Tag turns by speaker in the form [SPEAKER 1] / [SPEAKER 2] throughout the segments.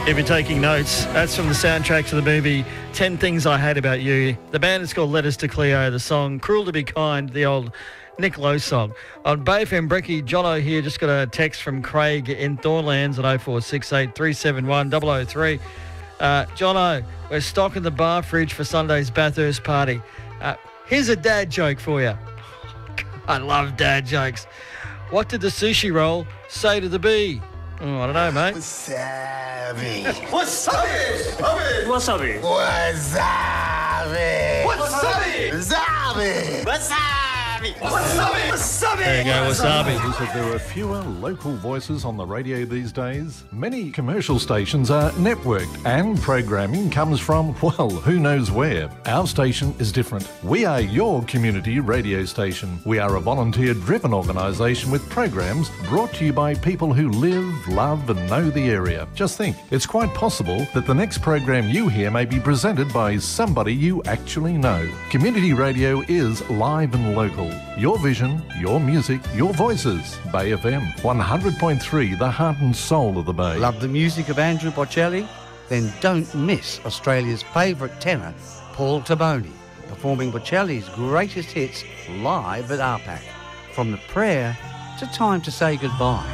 [SPEAKER 1] If you're taking notes, that's from the soundtrack to the movie 10 Things I Hate About You. The band is called Letters to Cleo. The song Cruel to Be Kind, the old Nick Lowe song. On Bay FM Brekkie, Jono here just got a text from Craig in Thornlands on 0468 371 003. Jono, we're stocking the bar fridge for Sunday's Bathurst party. Here's a dad joke for you. I love dad jokes. What did the sushi roll say to the bee? Oh, I don't know, mate.
[SPEAKER 2] Wasabi.
[SPEAKER 3] Wasabi.
[SPEAKER 2] Wasabi. Wasabi.
[SPEAKER 3] Wasabi.
[SPEAKER 2] Wasabi. Wasabi. Wasabi. Wasabi.
[SPEAKER 1] There you go, wasabi.
[SPEAKER 4] That there are fewer local voices on the radio these days. Many commercial stations are networked and programming comes from, well, who knows where. Our station is different. We are your community radio station. We are a volunteer-driven organisation with programs brought to you by people who live, love and know the area. Just think, it's quite possible that the next program you hear may be presented by somebody you actually know. Community radio is live and local. Your vision, your music, your voices. Bay FM 100.3, the heart and soul of the Bay.
[SPEAKER 5] Love the music of Andrew Bocelli? Then don't miss Australia's favourite tenor, Paul Taboni, performing Bocelli's greatest hits live at RPAC. From The Prayer to Time to Say Goodbye.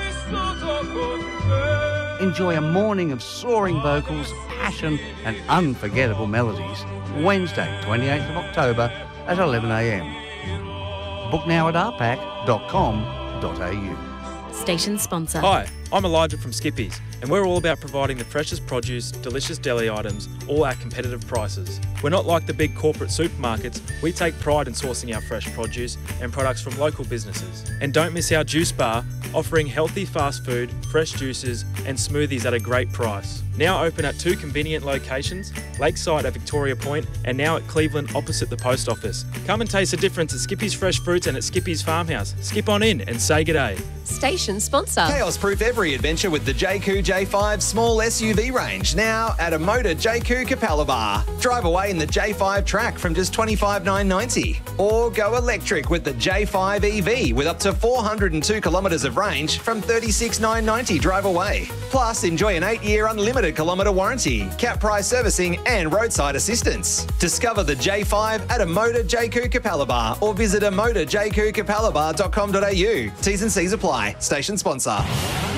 [SPEAKER 5] Enjoy a morning of soaring vocals, passion and unforgettable melodies. Wednesday, 28th of October at 11 a.m. Book now at rpac.com.au.
[SPEAKER 6] Station sponsor.
[SPEAKER 7] Hi, I'm Elijah from Skippies, and we're all about providing the freshest produce, delicious deli items, all at competitive prices. We're not like the big corporate supermarkets. We take pride in sourcing our fresh produce and products from local businesses. And don't miss our juice bar, offering healthy fast food, fresh juices and smoothies at a great price. Now open at 2 convenient locations, Lakeside at Victoria Point and now at Cleveland opposite the post office. Come and taste the difference at Skippy's Fresh Fruits and at Skippy's Farmhouse. Skip on in and say g'day.
[SPEAKER 6] Station sponsor.
[SPEAKER 8] Chaos-proof every adventure with the JQ J5 small SUV range, now at a Motor JQ Capalaba. Drive away in the J5 Track from just $25,990. Or go electric with the J5 EV with up to 402 kilometres of range from $36,990 drive away. Plus, enjoy an 8-year unlimited kilometre warranty, cap price servicing and roadside assistance. Discover the J5 at a Motor JQ Capalaba or visit a motorjqcapalaba.com.au. T's and C's apply. Station sponsor.